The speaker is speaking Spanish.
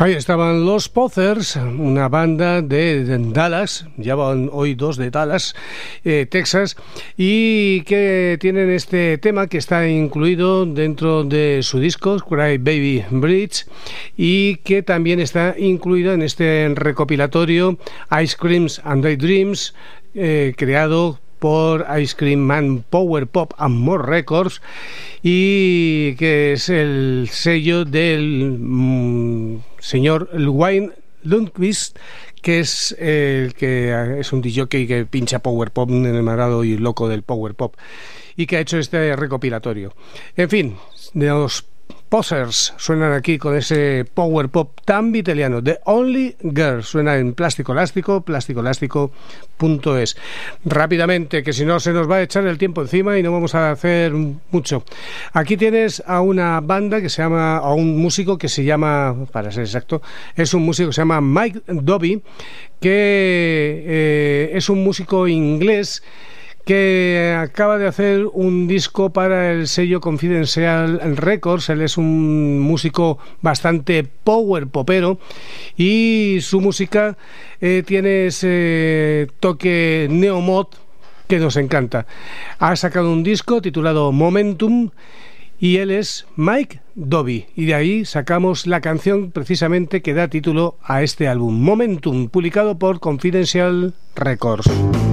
Ahí estaban los Pothers, una banda de Dallas, ya van hoy dos de Dallas, Texas, y que tienen este tema que está incluido dentro de su disco, Cry Baby Bridge, y que también está incluido en este recopilatorio Ice Creams and Daydreams, creado por Ice Cream Man Power Pop and More Records, y que es el sello del señor Wayne Lundquist, que es el que es un DJ que pincha Power Pop, un enamorado y loco del Power Pop, y que ha hecho este recopilatorio. En fin, de los Posers suenan aquí con ese power pop tan viteliano. The Only Girl suena en Plástico Elástico, plasticoelástico.es. Rápidamente, que si no se nos va a echar el tiempo encima y no vamos a hacer mucho. Aquí tienes a una banda que se llama, a un músico que se llama, para ser exacto, es un músico que se llama Mike Doby, que es un músico inglés que acaba de hacer un disco para el sello Confidential Records. Él es un músico bastante power popero y su música tiene ese toque neomod que nos encanta. Ha sacado un disco titulado Momentum y él es Mike Doby, y de ahí sacamos la canción precisamente que da título a este álbum, Momentum, publicado por Confidential Records.